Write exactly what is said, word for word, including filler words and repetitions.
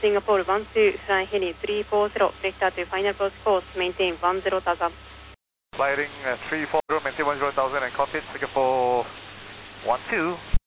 Singapore one two, fly heli three four zero, vector to final approach course, maintain one zero thousand. Flying uh, three four zero, maintain one zero thousand and cockpit Singapore one two.